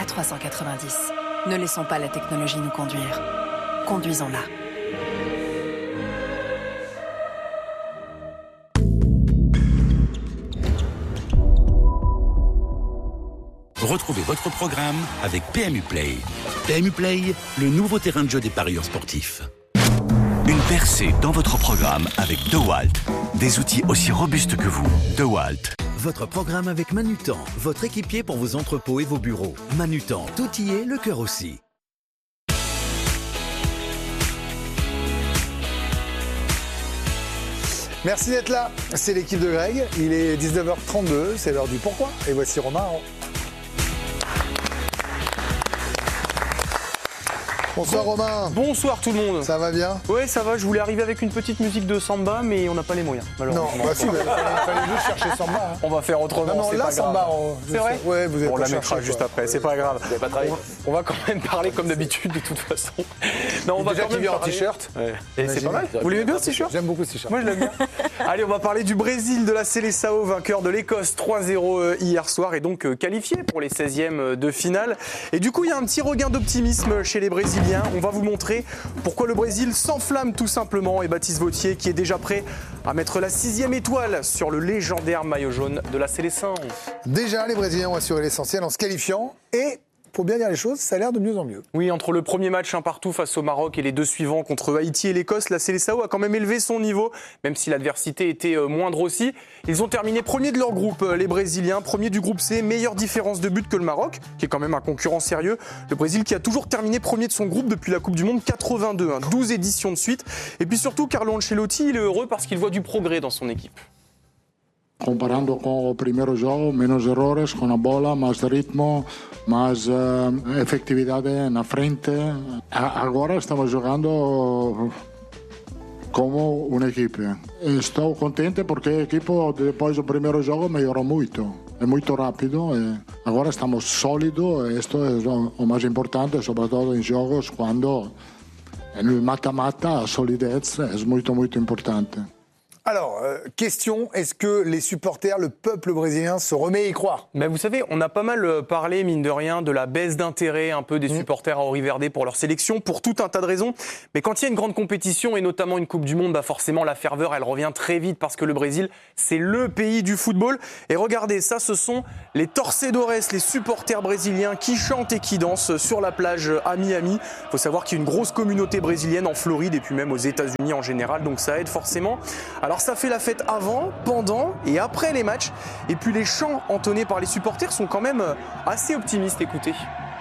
à 390. Ne laissons pas la technologie nous conduire. Conduisons-la. Retrouvez votre programme avec PMU Play. PMU Play, le nouveau terrain de jeu des parieurs sportifs. Une percée dans votre programme avec DeWalt. Des outils aussi robustes que vous. DeWalt. Votre programme avec Manutan, votre équipier pour vos entrepôts et vos bureaux. Manutan, tout y est, le cœur aussi. Merci d'être là, c'est l'équipe de Greg. Il est 19h32, c'est l'heure du pourquoi. Et voici Romain. Bonsoir Romain. Bonsoir tout le monde. Ça va bien? Ouais, ça va. Je voulais arriver avec une petite musique de samba, mais on n'a pas les moyens, malheureusement. Non, bah si, il fallait juste chercher samba. Hein. On va faire autrement. Non, c'est là, pas grave. samba. C'est vrai? Ouais, vous êtes on pas la cherché, mettra juste quoi. après, c'est pas grave. Vous n'avez pas travaillé. On va quand même parler comme d'habitude, de toute façon. Non, on va Déjà quand qu'il même vient en parler. t-shirt. Ouais. Et c'est pas mal. Vous l'aimez bien ce t-shirt? J'aime beaucoup ce t-shirt. Moi, je l'aime bien. Allez, on va parler du Brésil, de la Seleção, vainqueur de l'Écosse 3-0 hier soir et donc qualifié pour les 16e de finale. Et du coup, il y a un petit regain d'optimisme chez les Brésiliens. On va vous montrer pourquoi le Brésil s'enflamme tout simplement. Et Baptiste Vautier qui est déjà prêt à mettre la 6e étoile sur le légendaire maillot jaune de la Seleção. Déjà, les Brésiliens ont assuré l'essentiel en se qualifiant et, pour bien dire les choses, ça a l'air de mieux en mieux. Oui, entre le premier match 1-1 face au Maroc et les deux suivants contre Haïti et l'Écosse, la Seleção a quand même élevé son niveau, même si l'adversité était moindre aussi. Ils ont terminé premier de leur groupe, les Brésiliens, premier du groupe C, meilleure différence de but que le Maroc, qui est quand même un concurrent sérieux. Le Brésil qui a toujours terminé premier de son groupe depuis la Coupe du Monde 82, 12 éditions de suite. Et puis surtout, Carlo Ancelotti, il est heureux parce qu'il voit du progrès dans son équipe. Comparando com o primeiro jogo, menos errores com a bola, mais ritmo, mais efetividade na frente. Agora estamos jogando como uma equipe. Estou contente porque a equipe depois do primeiro jogo melhorou muito. É muito rápido. Agora estamos sólidos. Isto é o mais importante, sobretudo em jogos quando no mata-mata a solidez é muito, muito importante. Alors, question, est-ce que les supporters, le peuple brésilien se remet à y croire? Mais vous savez, on a pas mal parlé, mine de rien, de la baisse d'intérêt un peu des supporters à Henri Verdé pour leur sélection, pour tout un tas de raisons. Mais quand il y a une grande compétition, et notamment une Coupe du Monde, bah forcément la ferveur, elle revient très vite parce que le Brésil, c'est le pays du football. Et regardez, ça, ce sont les torcedores, les supporters brésiliens qui chantent et qui dansent sur la plage à Miami. Il faut savoir qu'il y a une grosse communauté brésilienne en Floride et puis même aux États-Unis en général, donc ça aide forcément. Alors ça fait la fête avant, pendant et après les matchs. Et puis les chants entonnés par les supporters sont quand même assez optimistes, écoutez.